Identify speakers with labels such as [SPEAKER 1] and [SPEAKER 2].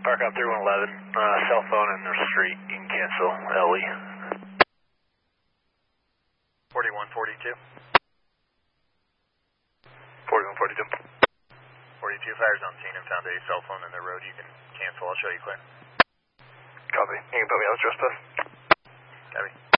[SPEAKER 1] Park on 3111, cell phone in the street, you can cancel LE.
[SPEAKER 2] 4142.
[SPEAKER 1] 4142.
[SPEAKER 2] 42 fires on scene and found a cell phone in the road. You can cancel. I'll show you clear.
[SPEAKER 1] Copy. You can put me on the trespass.
[SPEAKER 2] Copy.